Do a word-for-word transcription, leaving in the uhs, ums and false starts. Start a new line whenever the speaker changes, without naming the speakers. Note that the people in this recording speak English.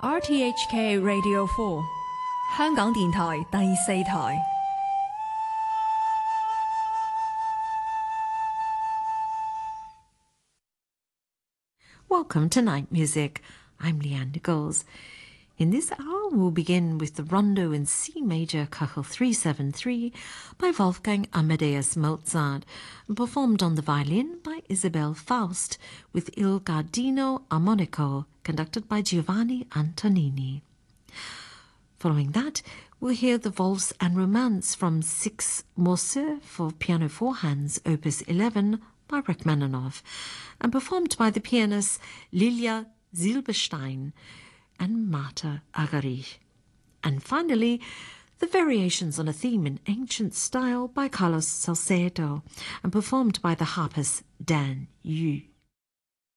R T H K Radio four 香港電台第四台。
Welcome to Night Music. I'm Leanne Nichols. In this hour, we'll begin with the Rondo in C Major Köchel three seven three by Wolfgang Amadeus Mozart, performed on the violin by Isabel Faust, with Il Gardino Armonico, conducted by Giovanni Antonini. Following that, we'll hear the Valse and Romance from Six Morceaux for piano four hands, opus eleven, by Rachmaninoff, and performed by the pianists Lilia Silberstein and Marta Argerich. And finally, the Variations on a Theme in Ancient Style by Carlos Salcedo, and performed by the harpist Dan Yu.